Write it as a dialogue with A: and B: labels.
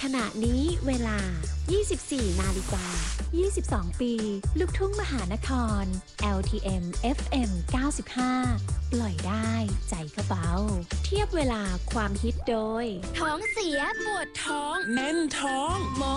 A: ขณะนี้เวลา 24 นาฬิกา 22 ปี ลูกทุ่งมหานคร LTM FM 95 ปล่อยได้ใจก็เบา เทียบเวลาความฮิตโดย
B: ท้องเสียปวดท้อง
C: แน่นท้อง